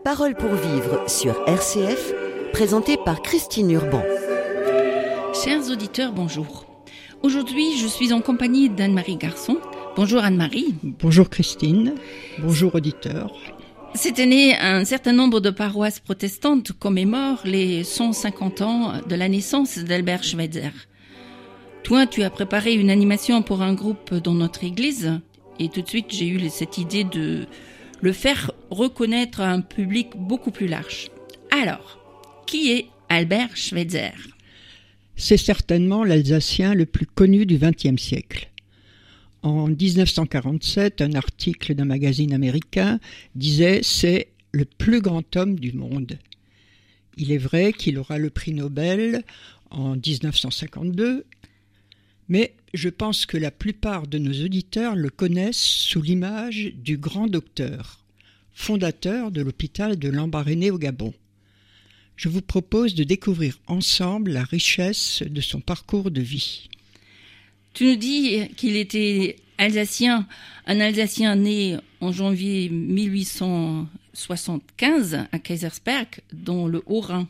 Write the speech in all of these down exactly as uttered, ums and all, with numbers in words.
Paroles pour vivre sur R C F, présenté par Christine Urban. Chers auditeurs, bonjour. Aujourd'hui, je suis en compagnie d'Anne-Marie Garçon. Bonjour Anne-Marie. Bonjour Christine. Bonjour auditeurs. Cette année, un certain nombre de paroisses protestantes commémorent les cent cinquante ans de la naissance d'Albert Schweitzer. Toi, tu as préparé une animation pour un groupe dans notre église et tout de suite, j'ai eu cette idée de le faire reconnaître à un public beaucoup plus large. Alors, qui est Albert Schweitzer ? C'est certainement l'Alsacien le plus connu du vingtième siècle. En dix-neuf cent quarante-sept, un article d'un magazine américain disait « C'est le plus grand homme du monde ». Il est vrai qu'il aura le prix Nobel en dix-neuf cent cinquante-deux, mais je pense que la plupart de nos auditeurs le connaissent sous l'image du grand docteur, fondateur de l'hôpital de Lambaréné au Gabon. Je vous propose de découvrir ensemble la richesse de son parcours de vie. Tu nous dis qu'il était alsacien, un Alsacien né en janvier mille huit cent soixante-quinze à Kaysersberg, dans le Haut-Rhin.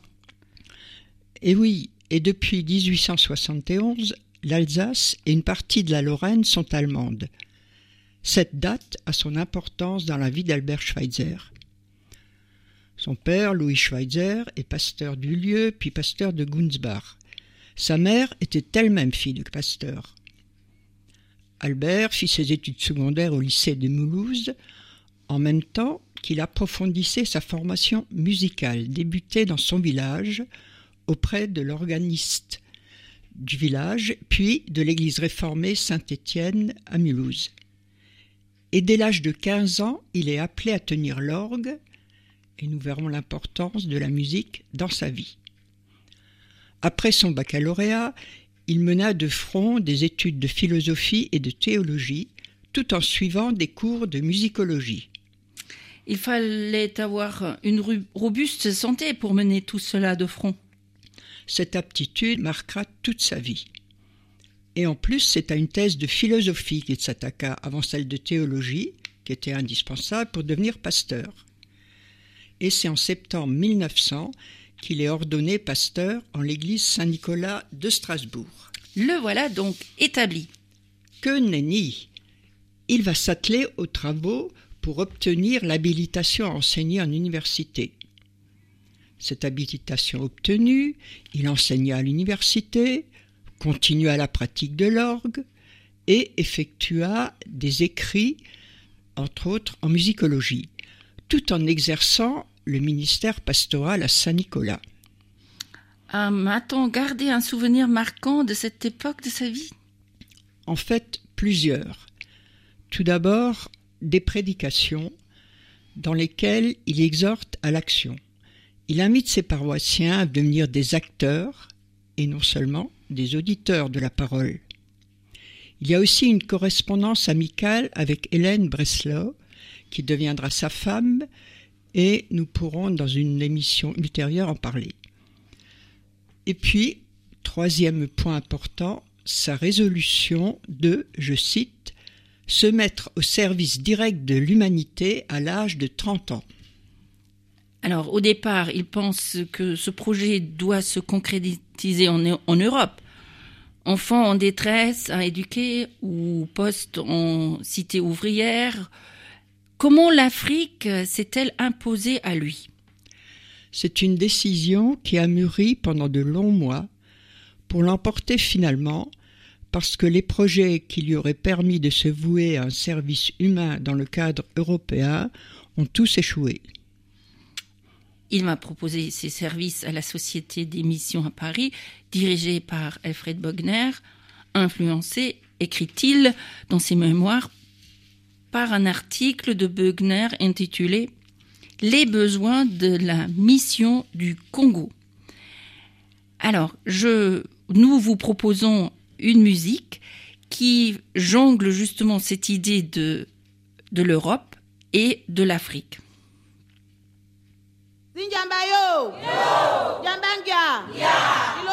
Et oui, et depuis dix-huit cent soixante et onze, l'Alsace et une partie de la Lorraine sont allemandes. Cette date a son importance dans la vie d'Albert Schweitzer. Son père, Louis Schweitzer, est pasteur du lieu, puis pasteur de Gunsbach. Sa mère était elle-même fille de pasteur. Albert fit ses études secondaires au lycée de Mulhouse, en même temps qu'il approfondissait sa formation musicale, débutée dans son village, auprès de l'organiste du village, puis de l'église réformée Saint-Étienne à Mulhouse. Et dès l'âge de quinze ans, il est appelé à tenir l'orgue, et nous verrons l'importance de la musique dans sa vie. Après son baccalauréat, il mena de front des études de philosophie et de théologie, tout en suivant des cours de musicologie. Il fallait avoir une robuste santé pour mener tout cela de front. Cette aptitude marquera toute sa vie. Et en plus, c'est à une thèse de philosophie qu'il s'attaqua avant celle de théologie, qui était indispensable pour devenir pasteur. Et c'est en septembre mille neuf cents qu'il est ordonné pasteur en l'église Saint-Nicolas de Strasbourg. Le voilà donc établi. Que nenni ! Il va s'atteler aux travaux pour obtenir l'habilitation à enseigner en université. Cette habilitation obtenue, il enseigna à l'université, continua la pratique de l'orgue et effectua des écrits, entre autres en musicologie, tout en exerçant le ministère pastoral à Saint-Nicolas. Um, a-t-on gardé un souvenir marquant de cette époque de sa vie ? En fait, plusieurs. Tout d'abord, des prédications dans lesquelles il exhorte à l'action. Il invite ses paroissiens à devenir des acteurs et non seulement des auditeurs de la parole. Il y a aussi une correspondance amicale avec Hélène Breslau, qui deviendra sa femme, et nous pourrons dans une émission ultérieure en parler. Et puis, troisième point important, sa résolution de, je cite, « se mettre au service direct de l'humanité à l'âge de trente ans ». Alors, au départ, il pense que ce projet doit se concrétiser en, en Europe. Enfants en détresse à éduquer ou postes en cité ouvrière. Comment l'Afrique s'est-elle imposée à lui ? C'est une décision qui a mûri pendant de longs mois pour l'emporter finalement parce que les projets qui lui auraient permis de se vouer à un service humain dans le cadre européen ont tous échoué. Il m'a proposé ses services à la Société des missions à Paris, dirigée par Alfred Bogner, influencé, écrit-il dans ses mémoires, par un article de Bogner intitulé « Les besoins de la mission du Congo ». Alors, je, nous vous proposons une musique qui jongle justement cette idée de, de l'Europe et de l'Afrique. Zinjamba yo, yo, Jambanga, ya.